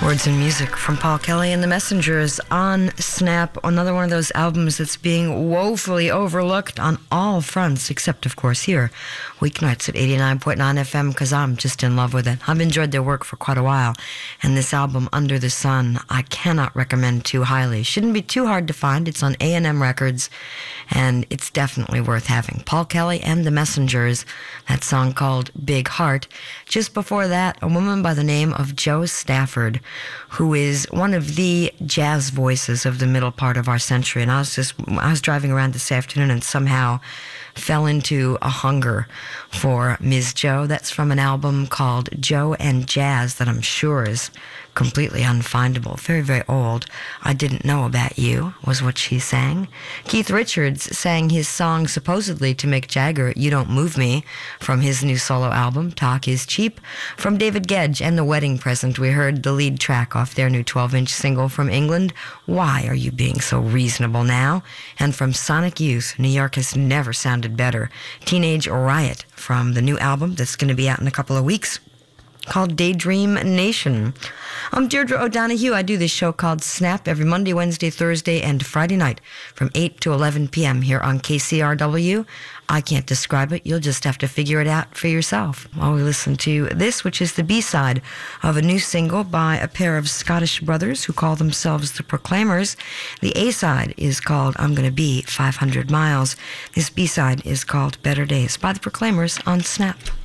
Words and music from Paul Kelly and the Messengers on Snap, another one of those albums that's being woefully overlooked on all fronts, except, of course, here, weeknights at 89.9 FM, because I'm just in love with it. I've enjoyed their work for quite a while, and this album, Under the Sun, I cannot recommend too highly. Shouldn't be too hard to find. It's on A&M Records, and it's definitely worth having. Paul Kelly and the Messengers, that song called Big Heart. Just before that, a woman by the name of Jo Stafford, who is one of the jazz voices of the middle part of our century. And I was driving around this afternoon and somehow fell into a hunger for Ms. Jo. That's from an album called Jo and Jazz that I'm sure is completely unfindable. Very, very old. I Didn't Know About You was what she sang. Keith Richards sang his song supposedly to Mick Jagger, You Don't Move Me, from his new solo album, Talk Is Cheap. From David Gedge and The Wedding Present, we heard the lead track off their new 12-inch single from England, Why Are You Being So Reasonable Now? And from Sonic Youth, New York Has Never Sounded Better, Teenage Riot, from the new album that's going to be out in a couple of weeks, called Daydream Nation. I'm Deirdre O'Donoghue. I do this show called Snap every Monday, Wednesday, Thursday, and Friday night from 8 to 11 p.m. here on KCRW. I can't describe it. You'll just have to figure it out for yourself. While we listen to this, which is the B-side of a new single by a pair of Scottish brothers who call themselves the Proclaimers. The A-side is called I'm Gonna Be 500 Miles. This B-side is called Better Days by the Proclaimers on Snap.